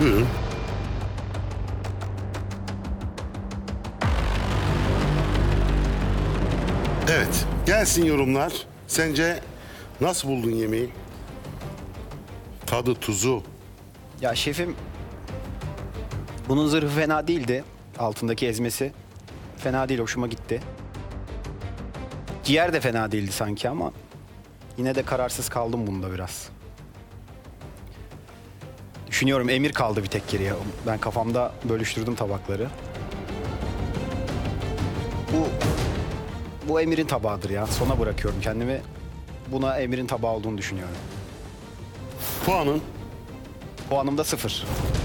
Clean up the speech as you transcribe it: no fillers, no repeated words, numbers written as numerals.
Buyurun. Evet, gelsin yorumlar. Sence nasıl buldun yemeği? Tadı, tuzu. Ya şefim, bunun zırhı fena değildi. Altındaki ezmesi fena değil, hoşuma gitti. Ciğer de fena değildi sanki ama yine de kararsız kaldım bunda biraz. Düşünüyorum, Emir kaldı bir tek geriye. Ben kafamda bölüştürdüm tabakları. Bu Emir'in tabağıdır ya. Sona bırakıyorum kendimi. Buna Emir'in tabağı olduğunu düşünüyorum. Puanın? Puanım da 0.